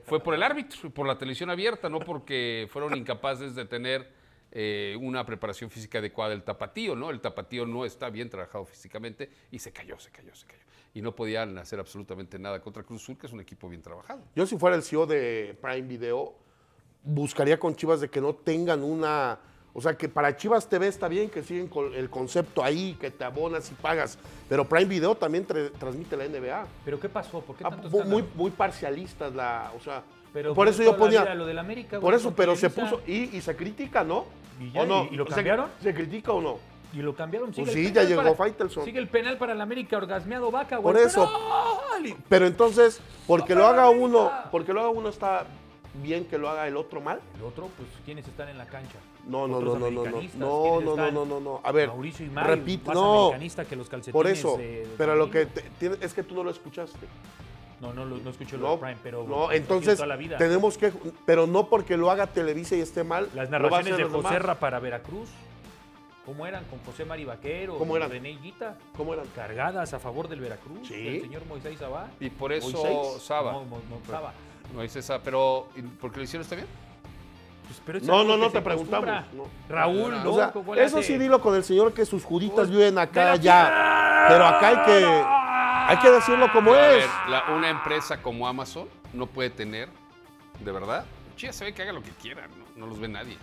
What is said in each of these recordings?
fue por el árbitro, por la televisión abierta, no porque fueron incapaces de tener una preparación física adecuada del tapatío, ¿no? El tapatío no está bien trabajado físicamente y se cayó. Y no podían hacer absolutamente nada contra Cruz Azul, que es un equipo bien trabajado. Yo si fuera el CEO de Prime Video, buscaría con Chivas de que no tengan una... O sea, que para Chivas TV está bien que siguen con el concepto ahí, que te abonas y pagas, pero Prime Video también transmite la NBA. ¿Pero qué pasó? ¿Por qué tanto Muy parcialistas o sea, pero por eso yo ponía... Lo del América, por eso, pero se Televisa. puso... Y se critica, ¿no? ¿Y ya? ¿O no? ¿Y lo cambiaron? ¿Se critica o no? Y lo cambiaron. Pues sí, ya llegó Faitelson. Sigue el penal para el América, orgasmeado Vaca, güey. Por eso. Pero entonces, porque lo haga uno está bien que lo haga el otro mal. El otro, pues, ¿quiénes están en la cancha? No. Otros americanistas, ¿quiénes están? No. A ver, Mauricio y Mario, repito, más no. americanista que los calcetines. Por eso, pero lo que Danilo. es que tú no lo escuchaste. No escucho lo No, de Prime, pero no, entonces toda la vida. tenemos que, pero no porque lo haga Televisa y esté mal. Las lo va a narraciones hacer de los demás. Joserra para Veracruz, ¿cómo eran? Con José Mari Vaquero, ¿Cómo eran? René Higuita, ¿Cómo eran? cargadas a favor del Veracruz, Sí. del señor Moisés Sabá. Y por eso ¿Moisés? Saba. Saba. Moisés Saba. Pero, ¿por qué lo hicieron está bien? Pues, pero es No, algo que te se preguntamos. acostumbra. No. Raúl, No, ¿no? O sea, ¿Cuál eso hace? sí dilo con el señor que sus juditas Pues, viven acá ¡de la ya. Pero acá hay que decirlo como A es. ver, una empresa como Amazon no puede tener, de verdad, Chivas se ve que haga lo que quiera, no los ve nadie.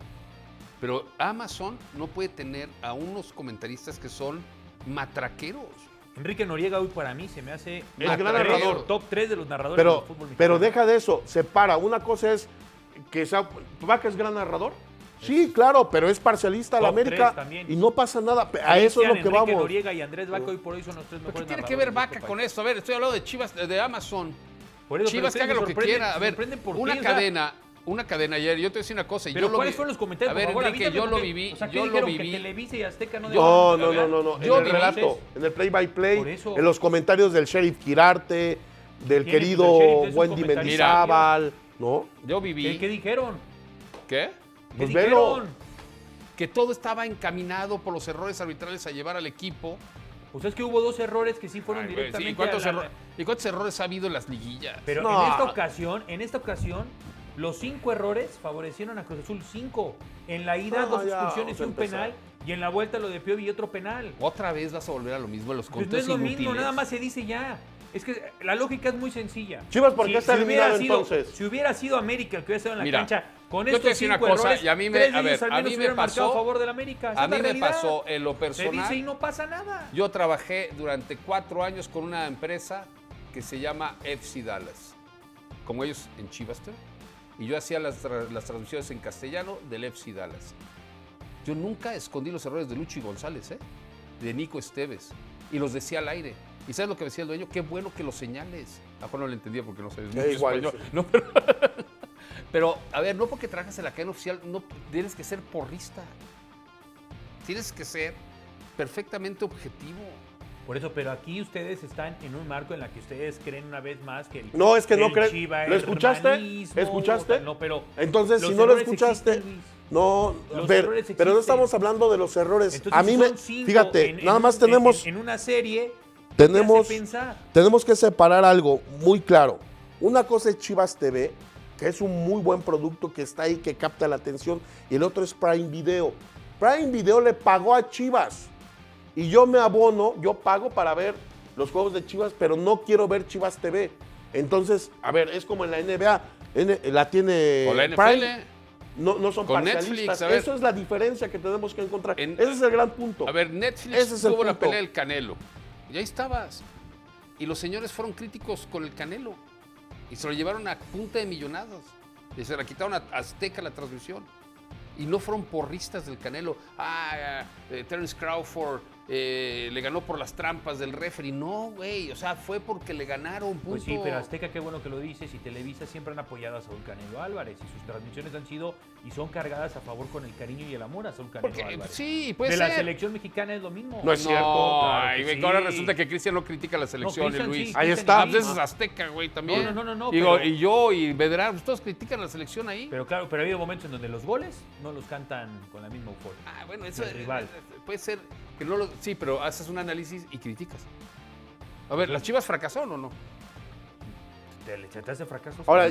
Pero Amazon no puede tener a unos comentaristas que son matraqueros. Enrique Noriega hoy para mí se me hace Es gran narrador. top 3 de los narradores del fútbol mexicano. Pero deja de eso, separa. Una cosa es que Vaca es gran narrador. Sí, claro, pero es parcialista a la Top América 3 también. y no pasa nada. A eso es lo que Enrique vamos. Noriega y Andrés Vaca hoy por hoy son los tres ¿Pero mejores qué tiene que narradores ver de este Vaca con país. esto? A ver, estoy hablando de Chivas, de Amazon. Por eso, Chivas que pero haga lo que ustedes me quiera. A ver, sorprenden por una qué, o sea, cadena ayer, yo te decía una cosa. Y pero yo lo ¿cuáles vi- fueron los comentarios? A ver, por favor, Enrique, avísame, yo lo porque, viví. o sea, ¿qué Yo lo dijeron? viví. Que Televisa y Azteca no No. dejaban- Yo En el viví- relato, en el play-by-play, Por eso. en los comentarios del Sheriff Quirarte, del ¿Quién es querido el Sheriff? Es un Wendy comentarista. Mendizábal, ¿no? Yo viví. ¿Qué dijeron? ¿Qué? ¿Qué Pues dijeron? velo. Que todo estaba encaminado por los errores arbitrales a llevar al equipo. Pues es que hubo dos errores que sí fueron Ay, güey, sí, directamente ¿Y cuántos errores ha habido en las liguillas? Pero No. en esta ocasión, los 5 errores favorecieron a Cruz Azul. 5. En la ida, No, 2 ya, expulsiones y vamos a un penal. empezar. Y en la vuelta lo de Piovi y otro penal. Otra vez vas a volver a lo mismo, los Pues no conteos es lo inútiles. mismo, nada más se dice ya. Es que la lógica es muy sencilla. Chivas, ¿por qué está hubiera eliminado sido- entonces? Si hubiera sido América el que hubiera estado en la Mira, cancha, con yo te estos decía una 5 cosa, errores, y a mí me- 3 de a ver, ellos al a menos mí me hubieran marcado pasó- a favor del América. Esa A es la mí me realidad. pasó en lo Se personal. dice y no pasa nada. Yo trabajé durante 4 años con una empresa que se llama FC Dallas, como ellos en Chivas TV, y yo hacía las traducciones en castellano del FC Dallas. Yo nunca escondí los errores de Lucho y González, de Nico Esteves, y los decía al aire. ¿Y sabes lo que decía el dueño? Qué bueno que los señales. A Juan no le entendía porque no sabes mucho igual, español. sí. No, pero, a ver, no porque trabajas en la cadena oficial, no tienes que ser porrista. Tienes que ser perfectamente objetivo. Por eso, pero aquí ustedes están en un marco en la que ustedes creen una vez más que el No, es que no el creen. Chiva ¿Lo escuchaste? hermanismo, ¿Escuchaste? No, pero Entonces, los si no lo errores escuchaste, existen, Luis. no, Los pero errores no existen. estamos hablando de los errores. Entonces, A mí si me, son 5 fíjate, nada más en tenemos, una serie, tenemos, ¿qué hace pensar? tenemos que separar algo muy claro. Una cosa es Chivas TV, que es un muy buen producto que está ahí, que capta la atención, y el otro es Prime Video. Prime Video le pagó a Chivas, y yo me abono, yo pago para ver los juegos de Chivas, pero no quiero ver Chivas TV. Entonces, a ver, es como en la NBA, la tiene O la NFL. Prime. No son Con parcialistas. Netflix, a ver. Eso es la diferencia que tenemos que encontrar. En- Ese es el gran punto. A ver, Netflix Ese es el tuvo la punto. pelea del Canelo. Y ahí estabas. Y los señores fueron críticos con el Canelo. Y se lo llevaron a punta de millonadas. Y se la quitaron a Azteca la transmisión. Y no fueron porristas del Canelo. Terence Crawford le ganó por las trampas del referee. No, güey. O sea, fue porque le ganaron, punto. Pues sí, pero Azteca, qué bueno que lo dices, y Televisa siempre han apoyado a Saúl Canelo Álvarez, y sus transmisiones han sido y son cargadas a favor con el cariño y el amor a Saúl Canelo Porque, Álvarez. sí, puede de ser. la selección mexicana es lo mismo. No es cierto. No, Claro ay, que güey, sí. ahora resulta que Cristian no critica la selección, Cristian Luis. sí, Ahí Cristian está. Ah, pues sí. ese es Azteca, güey, también. No, Digo, pero- y yo y Medrano, pues todos critican la selección ahí. Pero claro, pero ha habido momentos en donde los goles no los cantan con la misma euforia. Ah, bueno, eso del rival. puede ser que no lo... Sí, pero haces un análisis y criticas. A ver, ¿las Chivas fracasaron o no? ¿Te hace fracasos? Ahora,